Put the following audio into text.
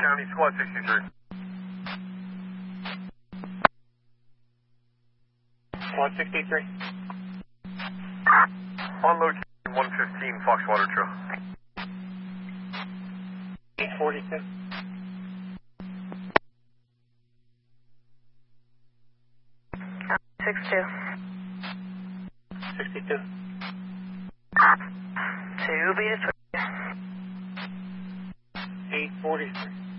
County, Squad 63. Squad 63. On location, 115 Fox Water Trail. 842. Six two. 62. 2 Beta 843.